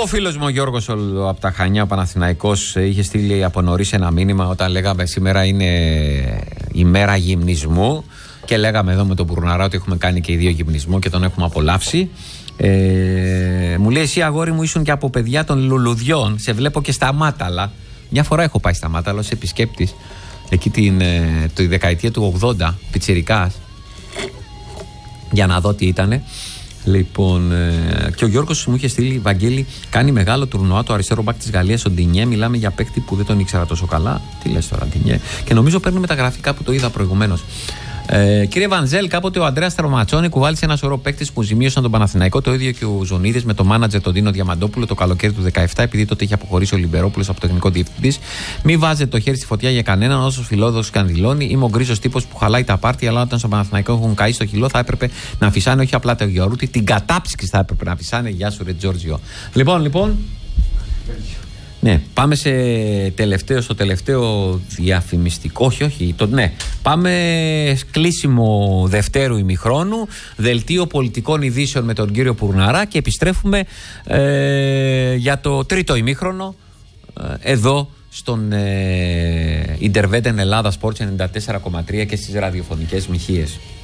Ο φίλος μου ο Γιώργος από τα Χανιά, ο Παναθηναϊκός, είχε στείλει από νωρίς ένα μήνυμα όταν λέγαμε σήμερα είναι η μέρα γυμνισμού και λέγαμε εδώ με τον Μπουρναρά ότι έχουμε κάνει και οι δύο γυμνισμό και τον έχουμε απολαύσει. Μου λέει, εσύ αγόρι μου ήσουν και από παιδιά των λουλουδιών, σε βλέπω και στα Μάταλα. Μια φορά έχω πάει στα Μάταλα ως επισκέπτης εκεί τη δεκαετία του 80, πιτσιρικάς, για να δω τι ήτανε. Λοιπόν, και ο Γιώργος μου είχε στείλει, Βαγγέλη, κάνει μεγάλο τουρνουά το αριστερό μπακ της Γαλλίας, στον Ντινιέ. Μιλάμε για παίκτη που δεν τον ήξερα τόσο καλά. Τι λες τώρα, Ντινιέ? Και νομίζω παίρνει μεταγραφικά που το είδα προηγουμένως. Κύριε Βανζέλ, κάποτε ο Αντρέας Τροματσόνη κουβάλισε ένα σωρό παίκτες που ζημίωσαν τον Παναθηναϊκό. Το ίδιο και ο Ζωνίδης με το μάνατζερ τον Τίνο Διαμαντόπουλο το καλοκαίρι του 2017, επειδή τότε είχε αποχωρήσει ο Λιμπερόπουλος από τεχνικό διευθυντής. Μη βάζετε το χέρι στη φωτιά για κανέναν, όσο φιλόδοξο και αν δηλώνει. Είμαι ο γκρίζος τύπος που χαλάει τα πάρτι, αλλά όταν στον Παναθηναϊκό έχουν καεί στο χυλό, θα έπρεπε να φυσάνε όχι απλά το γιορούτι, την κατάψυξη θα έπρεπε να φυσάνε. Γεια σου, ρε Τζόρτζιο. Λοιπόν. Ναι, πάμε στο τελευταίο διαφημιστικό. Όχι. Ναι. Πάμε κλείσιμο δευτέρου ημιχρόνου, δελτίο πολιτικών ειδήσεων με τον κύριο Πουρναρά και επιστρέφουμε για το τρίτο ημίχρονο εδώ στον Interveten Ελλάδα Sports 94,3 και στις ραδιοφωνικές μοιχείες.